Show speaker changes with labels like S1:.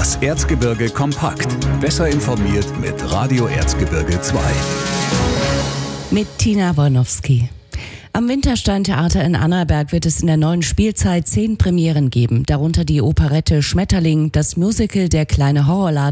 S1: Das Erzgebirge kompakt. Besser informiert mit Radio Erzgebirge 2.
S2: Mit Tina Wolnowski. Am Wintersteintheater in Annaberg wird es in der neuen Spielzeit 10 Premieren geben, darunter die Operette Schmetterling, das Musical Der kleine Horrorladen